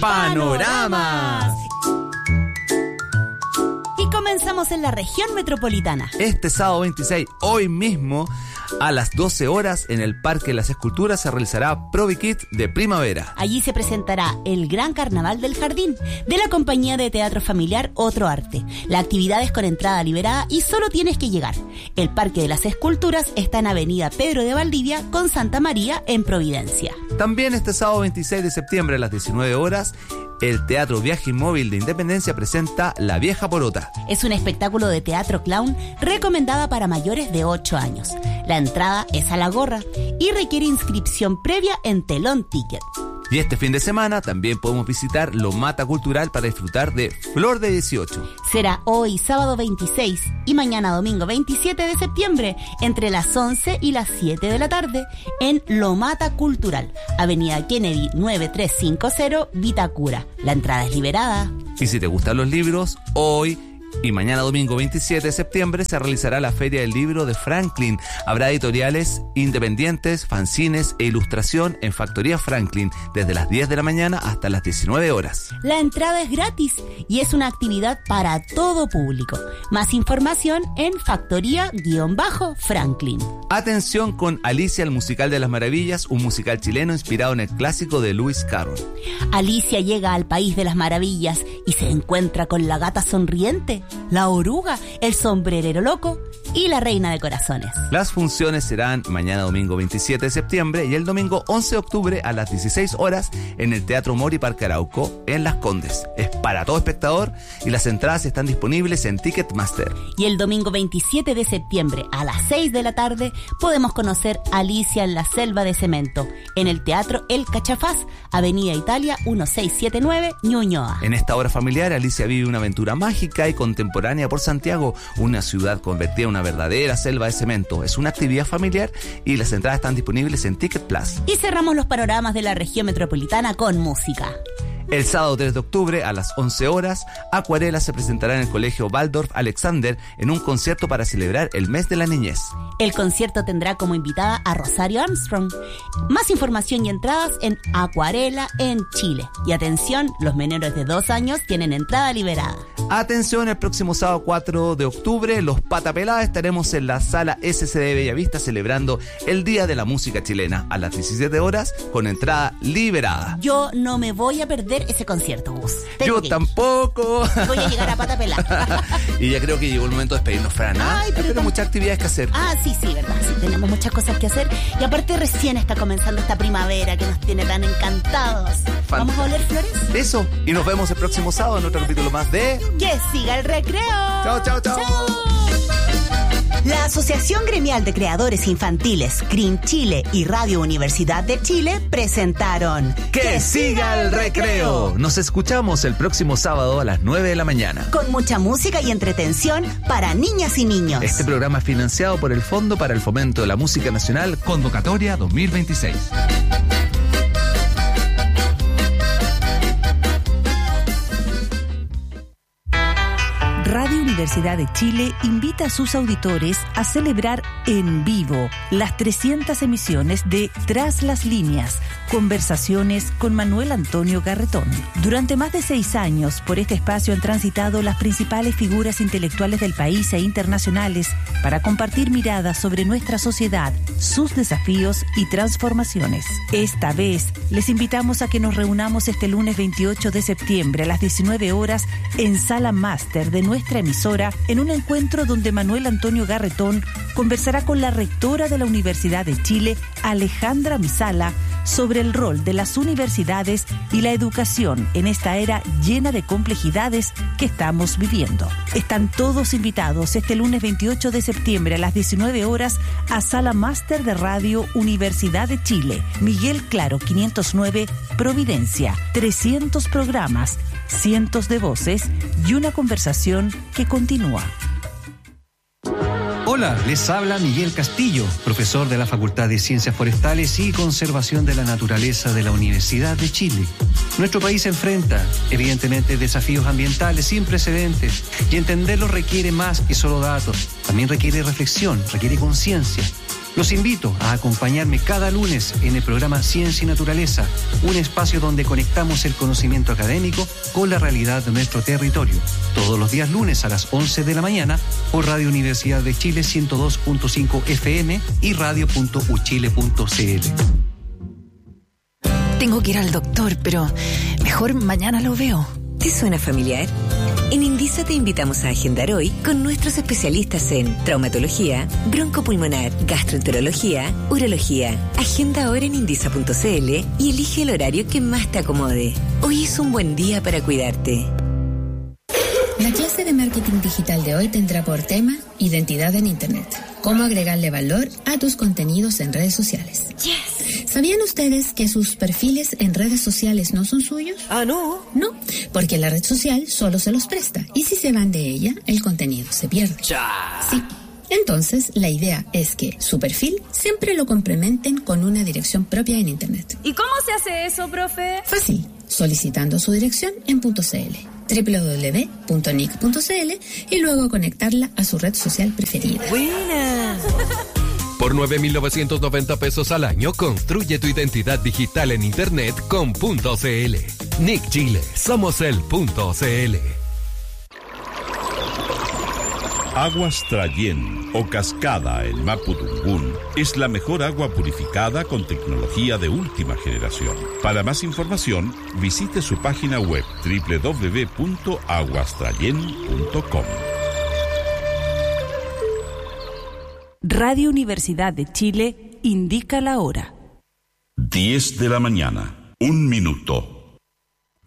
Panoramas. Y comenzamos en la región metropolitana. Este sábado 26, hoy mismo, a las 12 horas, en el Parque de las Esculturas se realizará Provikit de primavera. Allí se presentará el Gran Carnaval del Jardín, de la compañía de teatro familiar Otro Arte. La actividad es con entrada liberada y solo tienes que llegar. El Parque de las Esculturas está en Avenida Pedro de Valdivia con Santa María en Providencia. También este sábado 26 de septiembre a las 19 horas, el Teatro Viaje Inmóvil de Independencia presenta La Vieja Porota. Es un espectáculo de teatro clown recomendada para mayores de 8 años. La entrada es a la gorra y requiere inscripción previa en Telón Ticket. Y este fin de semana también podemos visitar Lomata Cultural para disfrutar de Flor de 18. Será hoy sábado 26 y mañana domingo 27 de septiembre entre las 11 y las 7 de la tarde en Lomata Cultural, Avenida Kennedy 9350, Vitacura. La entrada es liberada. Y si te gustan los libros, hoy y mañana domingo 27 de septiembre se realizará la Feria del Libro de Franklin. Habrá editoriales independientes, fanzines e ilustración en Factoría Franklin desde las 10 de la mañana hasta las 19 horas. La entrada es gratis y es una actividad para todo público. Más información en Factoría-Franklin. Atención con Alicia, el musical de las maravillas, un musical chileno inspirado en el clásico de Lewis Carroll. Alicia llega al país de las maravillas y se encuentra con la gata sonriente, la oruga, el sombrerero loco y la reina de corazones. Las funciones serán mañana domingo 27 de septiembre y el domingo 11 de octubre a las 16 horas en el Teatro Mori Parque Arauco en Las Condes. Es para todo espectador y las entradas están disponibles en Ticketmaster. Y el domingo 27 de septiembre a las 6 de la tarde podemos conocer Alicia en la Selva de Cemento en el Teatro El Cachafaz, Avenida Italia 1679, Ñuñoa. En esta obra familiar, Alicia vive una aventura mágica y contemporánea por Santiago, una ciudad convertida en una verdadera selva de cemento. Es una actividad familiar y las entradas están disponibles en Ticket Plus. Y cerramos los panoramas de la región metropolitana con música. El sábado 3 de octubre a las 11 horas, Acuarela se presentará en el Colegio Waldorf Alexander en un concierto para celebrar el mes de la niñez. El concierto tendrá como invitada a Rosario Armstrong. Más información y entradas en Acuarela en Chile. Y atención, los menores de 2 años tienen entrada liberada. Atención, el próximo sábado 4 de octubre, los Patapeladas estaremos en la Sala SC de Bellavista celebrando el Día de la Música Chilena a las 17 horas con entrada liberada. Yo no me voy a perder ese concierto, Gus. Yo tampoco. Voy a llegar a pata pelada. Y ya creo que llegó el momento de despedirnos, Fran. Ay, pero muchas actividades que hacer. Sí, verdad. Sí, tenemos muchas cosas que hacer. Y aparte recién está comenzando esta primavera que nos tiene tan encantados. ¿Vamos a oler flores? Eso. Y nos vemos el próximo sábado en otro capítulo más de... ¡Que siga el recreo! ¡Chao, chao, chao! La Asociación Gremial de Creadores Infantiles, CRIM Chile y Radio Universidad de Chile presentaron ¡Que siga el recreo! Nos escuchamos el próximo sábado a las 9 de la mañana. Con mucha música y entretención para niñas y niños. Este programa es financiado por el Fondo para el Fomento de la Música Nacional, Convocatoria 2026. Radio Universidad de Chile invita a sus auditores a celebrar en vivo las 300 emisiones de Tras las Líneas, conversaciones con Manuel Antonio Garretón. Durante más de 6 años, por este espacio han transitado las principales figuras intelectuales del país e internacionales para compartir miradas sobre nuestra sociedad, sus desafíos y transformaciones. Esta vez, les invitamos a que nos reunamos este lunes 28 de septiembre a las 19 horas en Sala Máster de nuestra emisora en un encuentro donde Manuel Antonio Garretón conversará con la rectora de la Universidad de Chile, Alejandra Misala, sobre el rol de las universidades y la educación en esta era llena de complejidades que estamos viviendo. Están todos invitados este lunes 28 de septiembre a las 19 horas a Sala Máster de Radio Universidad de Chile, Miguel Claro 509, Providencia. 300 programas, cientos de voces y una conversación que continúa. Hola, les habla Miguel Castillo, profesor de la Facultad de Ciencias Forestales y Conservación de la Naturaleza de la Universidad de Chile. Nuestro país enfrenta, evidentemente, desafíos ambientales sin precedentes y entenderlos requiere más que solo datos. También requiere reflexión, requiere conciencia. Los invito a acompañarme cada lunes en el programa Ciencia y Naturaleza, un espacio donde conectamos el conocimiento académico con la realidad de nuestro territorio. Todos los días lunes a las 11 de la mañana por Radio Universidad de Chile 102.5 FM y radio.uchile.cl. Tengo que ir al doctor, pero mejor mañana lo veo. ¿Te suena familiar? En Indisa te invitamos a agendar hoy con nuestros especialistas en traumatología, broncopulmonar, gastroenterología, urología. Agenda ahora en indisa.cl y elige el horario que más te acomode. Hoy es un buen día para cuidarte. La clase de marketing digital de hoy tendrá por tema identidad en Internet. Cómo agregarle valor a tus contenidos en redes sociales. Yes. ¿Sabían ustedes que sus perfiles en redes sociales no son suyos? No. No, porque la red social solo se los presta. Y si se van de ella, el contenido se pierde. Sí. Entonces, la idea es que su perfil siempre lo complementen con una dirección propia en Internet. ¿Y cómo se hace eso, profe? Fácil, solicitando su dirección en .cl, www.nic.cl y luego conectarla a su red social preferida. ¡Buena! Por 9.990 pesos al año, construye tu identidad digital en Internet con .cl. NIC Chile, somos el .cl. Aguas Trayén o Cascada en Mapudungún es la mejor agua purificada con tecnología de última generación. Para más información, visite su página web www.aguastrayen.com. Radio Universidad de Chile indica la hora. 10 de la mañana, 1 minuto.